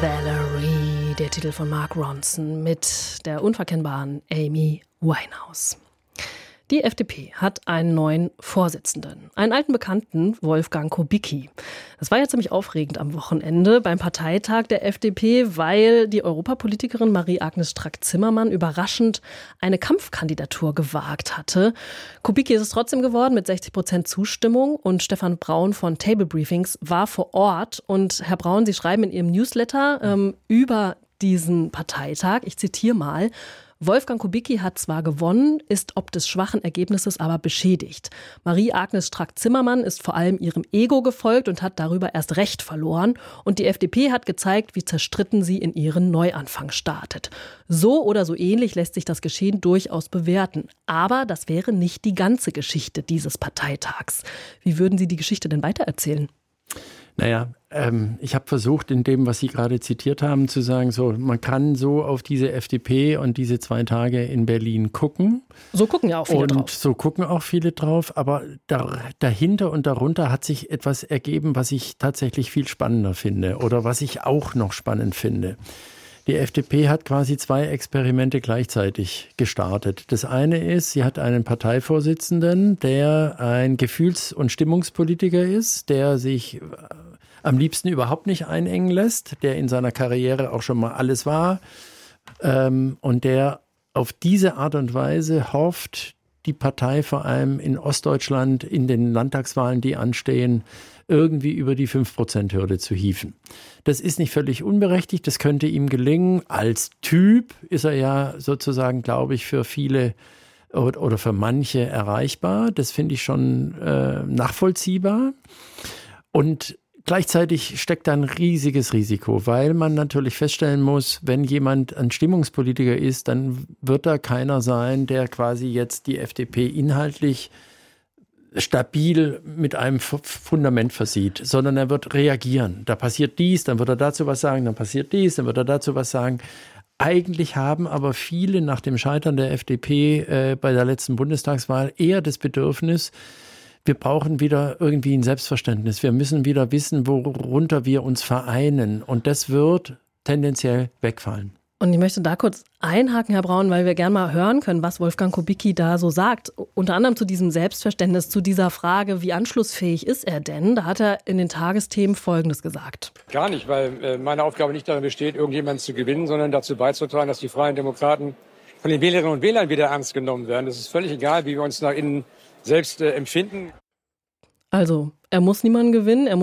Valerie, der Titel von Mark Ronson mit der unverkennbaren Amy Winehouse. Die FDP hat einen neuen Vorsitzenden, einen alten Bekannten, Wolfgang Kubicki. Das war ja ziemlich aufregend am Wochenende beim Parteitag der FDP, weil die Europapolitikerin Marie-Agnes Strack-Zimmermann überraschend eine Kampfkandidatur gewagt hatte. Kubicki ist es trotzdem geworden mit 60% Zustimmung und Stefan Braun von Table Briefings war vor Ort. Und Herr Braun, Sie schreiben in Ihrem Newsletter über diesen Parteitag, ich zitiere mal: Wolfgang Kubicki hat zwar gewonnen, ist ob des schwachen Ergebnisses aber beschädigt. Marie-Agnes Strack-Zimmermann ist vor allem ihrem Ego gefolgt und hat darüber erst recht verloren. Und die FDP hat gezeigt, wie zerstritten sie in ihren Neuanfang startet. So oder so ähnlich lässt sich das Geschehen durchaus bewerten. Aber das wäre nicht die ganze Geschichte dieses Parteitags. Wie würden Sie die Geschichte denn weitererzählen? Naja, ich habe versucht, in dem, was Sie gerade zitiert haben, zu sagen, so, man kann so auf diese FDP und diese 2 Tage in Berlin gucken. So gucken ja auch viele drauf. Und so gucken auch viele drauf, aber dahinter und darunter hat sich etwas ergeben, was ich tatsächlich viel spannender finde oder was ich auch noch spannend finde. Die FDP hat quasi 2 Experimente gleichzeitig gestartet. Das eine ist, sie hat einen Parteivorsitzenden, der ein Gefühls- und Stimmungspolitiker ist, der sich am liebsten überhaupt nicht einengen lässt, der in seiner Karriere auch schon mal alles war und der auf diese Art und Weise hofft, die Partei vor allem in Ostdeutschland in den Landtagswahlen, die anstehen, irgendwie über die 5%-Hürde zu hieven. Das ist nicht völlig unberechtigt, das könnte ihm gelingen. Als Typ ist er ja sozusagen, glaube ich, für viele oder für manche erreichbar. Das finde ich schon nachvollziehbar. Und gleichzeitig steckt da ein riesiges Risiko, weil man natürlich feststellen muss, wenn jemand ein Stimmungspolitiker ist, dann wird da keiner sein, der quasi jetzt die FDP inhaltlich stabil mit einem Fundament versieht, sondern er wird reagieren. Da passiert dies, dann wird er dazu was sagen, dann passiert dies, dann wird er dazu was sagen. Eigentlich haben aber viele nach dem Scheitern der FDP bei der letzten Bundestagswahl eher das Bedürfnis, wir brauchen wieder irgendwie ein Selbstverständnis. Wir müssen wieder wissen, worunter wir uns vereinen. Und das wird tendenziell wegfallen. Und ich möchte da kurz einhaken, Herr Braun, weil wir gerne mal hören können, was Wolfgang Kubicki da so sagt. Unter anderem zu diesem Selbstverständnis, zu dieser Frage, wie anschlussfähig ist er denn? Da hat er in den Tagesthemen Folgendes gesagt. Gar nicht, weil meine Aufgabe nicht darin besteht, irgendjemanden zu gewinnen, sondern dazu beizutragen, dass die Freien Demokraten von den Wählerinnen und Wählern wieder ernst genommen werden. Das ist völlig egal, wie wir uns nach innen selbst empfinden. Also, er muss niemanden gewinnen,